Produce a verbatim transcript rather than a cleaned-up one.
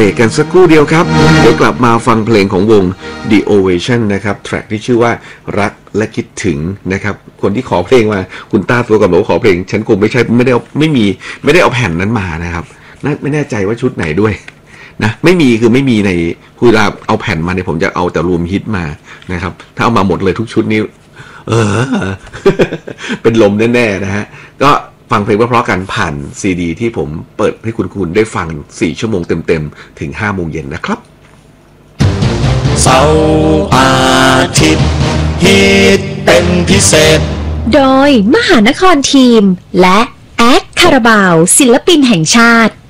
รกกันสักครู่เดียวครับเดี๋ยวกลับมาฟังเพลงของวง The Ovation นะครับแทร็กที่ชื่อว่ารักและคิดถึงนะครับคนที่ขอเพลงมาคุณต้าตัวกับบอกว่าขอเพลงฉันคงไม่ใช่ไม่ได้เอาไม่มีไม่ได้เอาแผ่นนั้นมานะครับไม่แน่ใจว่าชุดไหนด้วยนะไม่มีคือไม่มีในผู้รับเอาแผ่นมาเนี่ยผมจะเอาแต่รวมฮิตมานะครับถ้าเอามาหมดเลยทุกชุดนี้เออ เป็นลมแน่ๆนะฮะก็ฟังเพลงเพราะๆกันผ่านซีดีที่ผมเปิดให้คุณคุณได้ฟังสี่ชั่วโมงเต็มๆถึงห้าโมงเย็นนะครับเสาร์อาทิตย์ฮิตเป็นพิเศษโดยมหานครทีมและแอดคาราบาวศิลปินแห่งชาติ